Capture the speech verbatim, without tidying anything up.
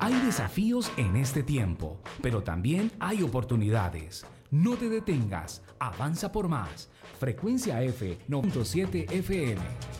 Hay desafíos en este tiempo, pero también hay oportunidades. No te detengas, avanza por más. Frecuencia F noventa y siete F M.